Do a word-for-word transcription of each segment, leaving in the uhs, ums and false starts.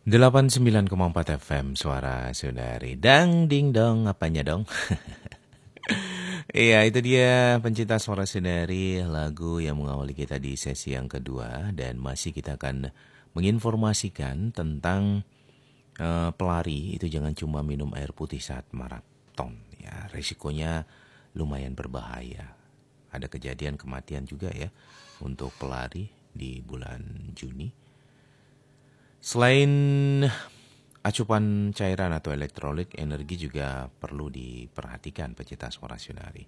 delapan puluh sembilan koma empat F M Suara Saudari. Dang ding dong, apanya dong? Iya, itu dia pencinta Suara Saudari, lagu yang mengawali kita di sesi yang kedua. Dan masih kita akan menginformasikan tentang eh, pelari itu jangan cuma minum air putih saat maraton. Ya, risikonya lumayan berbahaya. Ada kejadian kematian juga ya untuk pelari di bulan Juni. Selain asupan cairan atau elektrolit, energi juga perlu diperhatikan pecinta Suara Saudari.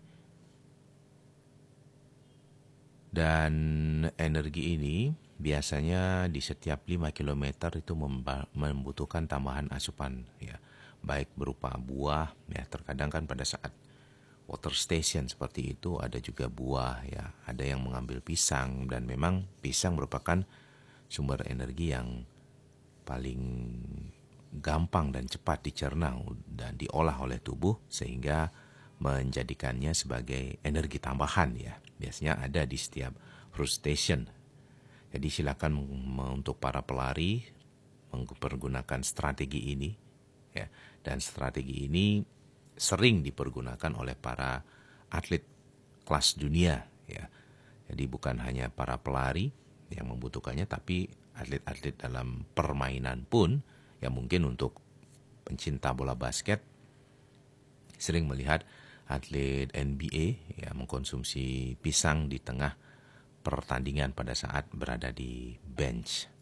Dan energi ini biasanya di setiap lima kilometer itu memba- membutuhkan tambahan asupan ya, baik berupa buah ya, terkadang kan pada saat water station seperti itu ada juga buah ya, ada yang mengambil pisang dan memang pisang merupakan sumber energi yang paling gampang dan cepat dicerna dan diolah oleh tubuh sehingga menjadikannya sebagai energi tambahan ya. Biasanya ada di setiap fruit station. Jadi silakan untuk para pelari mempergunakan strategi ini ya. Dan strategi ini sering dipergunakan oleh para atlet kelas dunia ya. Jadi bukan hanya para pelari yang membutuhkannya tapi atlet-atlet dalam permainan pun yang mungkin untuk pencinta bola basket sering melihat atlet N B A ya mengkonsumsi pisang di tengah pertandingan pada saat berada di bench.